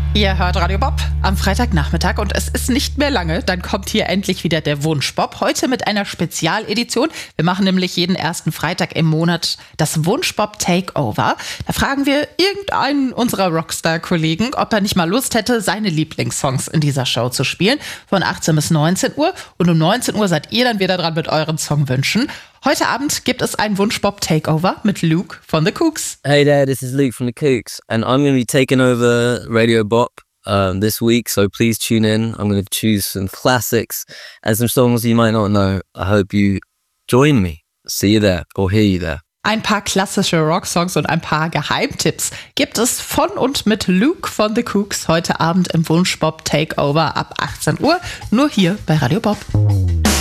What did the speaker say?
Ihr hört Radio Bob am Freitagnachmittag und es ist nicht mehr lange, dann kommt hier endlich wieder der Wunschbob. Heute mit einer Spezialedition. Wir machen nämlich jeden ersten Freitag im Monat das Wunschbob Takeover. Da fragen wir irgendeinen unserer Rockstar-Kollegen, ob er nicht mal Lust hätte, seine Lieblingssongs in dieser Show zu spielen. Von 18 bis 19 Uhr. Und um 19 Uhr seid ihr dann wieder dran mit euren Songwünschen. Heute Abend gibt es ein Wunschbob Takeover mit Luke von The Kooks. Hey there, this is Luke from The Kooks, and I'm going to be taking over Radio Bop this week, so please tune in. I'm going to choose some classics and some songs you might not know. I hope you join me. See you there or hear you there. Ein paar klassische Rocksongs und ein paar Geheimtipps gibt es von und mit Luke von The Kooks heute Abend im Wunschbob Takeover ab 18 Uhr, nur hier bei Radio Bob.